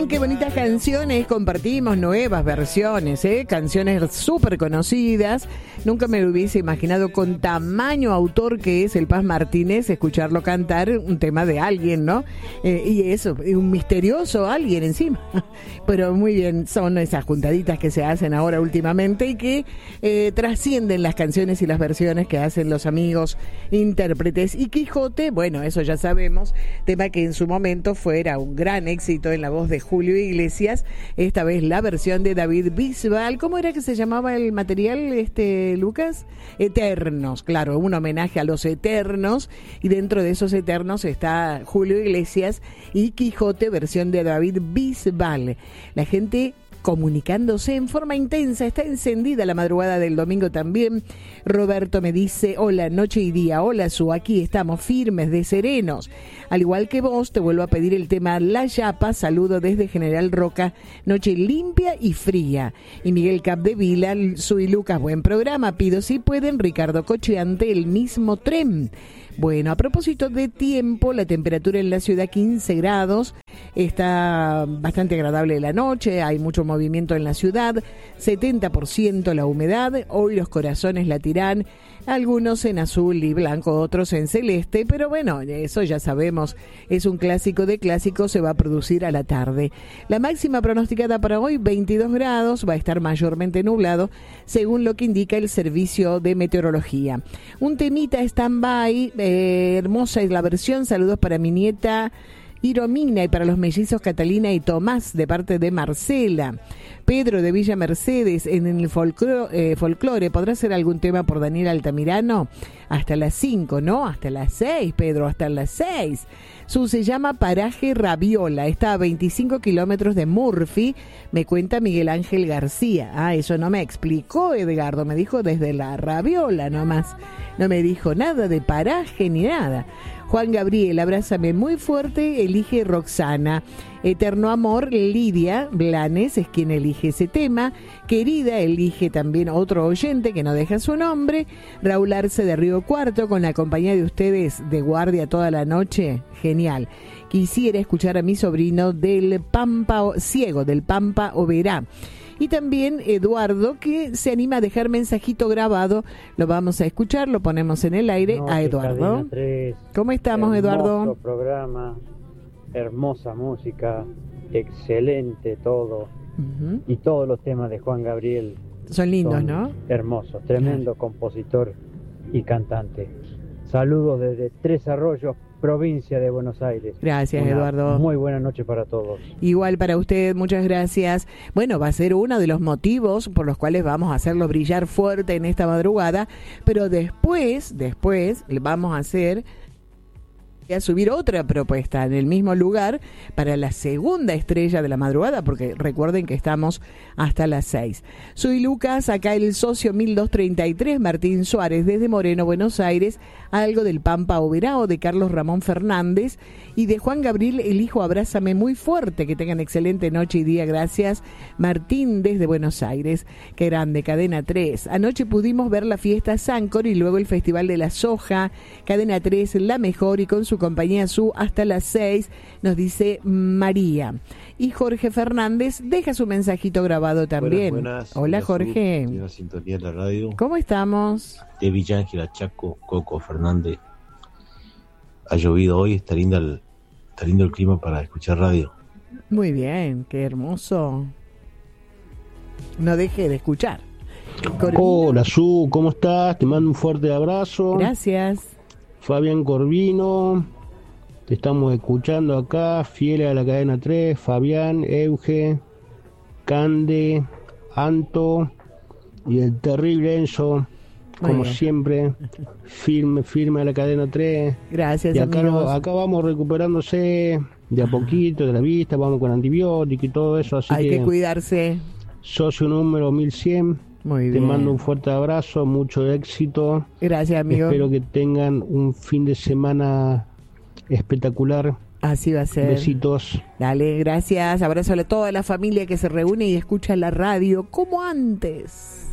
qué bonitas canciones, compartimos nuevas versiones, canciones súper conocidas. Nunca me lo hubiese imaginado con tamaño autor que es el Paz Martínez, escucharlo cantar un tema de alguien, ¿no? Y eso, un misterioso alguien encima. Pero muy bien, son esas juntaditas que se hacen ahora últimamente y que trascienden las canciones y las versiones que hacen los amigos intérpretes. Y Quijote, bueno, eso ya sabemos, tema que en su momento fuera un gran éxito en la voz de Julio Iglesias, esta vez la versión de David Bisbal. ¿Cómo era que se llamaba el material, Lucas? Eternos, claro, un homenaje a los Eternos, y dentro de esos Eternos está Julio Iglesias y Quijote, versión de David Bisbal. La gente comunicándose en forma intensa, está encendida la madrugada del domingo también. Roberto me dice, hola, noche y día, hola Su, aquí estamos firmes de serenos. Al igual que vos, te vuelvo a pedir el tema La Yapa, saludo desde General Roca, noche limpia y fría. Y Miguel Capdevila, Su y Lucas, buen programa, pido si pueden, Ricardo Cocheante, el mismo tren. Bueno, a propósito de tiempo, la temperatura en la ciudad 15 grados, está bastante agradable la noche, hay mucho movimiento en la ciudad, 70% la humedad, hoy los corazones latirán, algunos en azul y blanco, otros en celeste, pero bueno, eso ya sabemos, es un clásico de clásicos, se va a producir a la tarde. La máxima pronosticada para hoy, 22 grados, va a estar mayormente nublado, según lo que indica el servicio de meteorología. Un temita stand-by, hermosa es la versión, saludos para mi nieta Iromina y para los mellizos Catalina y Tomás de parte de Marcela. Pedro de Villa Mercedes, en el folclore, ¿podrá ser algún tema por Daniel Altamirano? Hasta las 5, ¿no? Hasta las 6, Pedro, hasta las 6. Se llama Paraje Rabiola, está a 25 kilómetros de Murphy, me cuenta Miguel Ángel García. Ah, eso no me explicó Edgardo, me dijo desde la Rabiola nomás, no me dijo nada de paraje ni nada. Juan Gabriel, abrázame muy fuerte, elige Roxana. Eterno Amor, Lidia Blanes es quien elige ese tema. Querida, elige también otro oyente que no deja su nombre. Raúl Arce de Río Cuarto, con la compañía de ustedes de guardia toda la noche. Genial. Quisiera escuchar a mi sobrino del Pampa, ciego, del Pampa Oberá. Y también Eduardo, que se anima a dejar mensajito grabado. Lo vamos a escuchar, lo ponemos en el aire a Eduardo. ¿Cómo estamos, Eduardo? Hermoso programa, hermosa música, excelente todo. Uh-huh. Y todos los temas de Juan Gabriel son lindos, ¿no? Hermosos, tremendo compositor y cantante. Saludos desde Tres Arroyos, provincia de Buenos Aires. Gracias, Eduardo. Muy buena noche para todos. Igual para usted, muchas gracias. Bueno, va a ser uno de los motivos por los cuales vamos a hacerlo brillar fuerte en esta madrugada, pero después le vamos a subir otra propuesta en el mismo lugar para la segunda estrella de la madrugada, porque recuerden que estamos hasta las 6. Soy Lucas, acá el socio 1233, Martín Suárez, desde Moreno, Buenos Aires, algo del Pampa Oberá de Carlos Ramón Fernández y de Juan Gabriel, el hijo Abrázame muy fuerte. Que tengan excelente noche y día, gracias. Martín desde Buenos Aires, qué grande, Cadena 3. Anoche pudimos ver la fiesta Sancor y luego el Festival de la Soja. Cadena 3, la mejor, y con su compañía Su hasta las 6, nos dice María. Y Jorge Fernández deja su mensajito grabado también. Buenas. Hola, Jorge. Una sintonía de la radio. ¿Cómo estamos? De Villa Ángela, Chaco, Coco Fernández. Ha llovido hoy, está lindo el clima para escuchar radio. Muy bien, qué hermoso. No deje de escuchar. Corvino. Hola, Su, ¿cómo estás? Te mando un fuerte abrazo. Gracias. Fabián Corvino, te estamos escuchando acá, fieles a la cadena 3, Fabián, Euge, Cande, Anto y el terrible Enzo, como siempre, firme a la cadena 3. Gracias, y acá, amigos. Acá vamos recuperándose de a poquito de la vista, vamos con antibióticos y todo eso, así hay que cuidarse. Socio número 1100. Muy bien. Te mando un fuerte abrazo, mucho éxito. Gracias, amigo. Espero que tengan un fin de semana espectacular. Así va a ser. Besitos. Dale, gracias. Abrazo a toda la familia que se reúne y escucha la radio como antes.